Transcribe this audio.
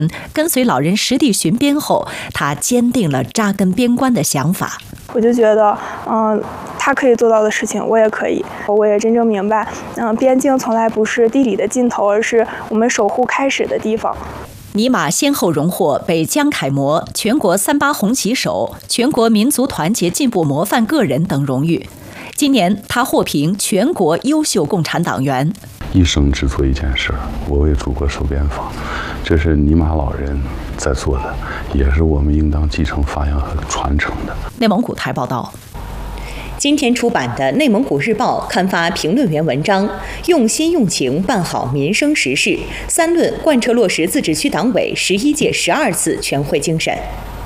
跟随老人实地巡边后，他坚定了扎根边关的想法。 我就觉得，他可以做到的事情，我也可以。我也真正明白，边境从来不是地理的尽头，而是我们守护开始的地方。 尼玛先后荣获北疆楷模、全国38红旗手、全国民族团结进步模范个人等荣誉。今年，他获评全国优秀共产党员。 一生只做一件事，我为祖国守边防，这是尼玛老人在做的，也是我们应当继承、发扬和传承的。 内蒙古台报道。 今天出版的《内蒙古日报》刊发评论员文章，用心用情办好民生实事，3论贯彻落实自治区党委11届12次全会精神。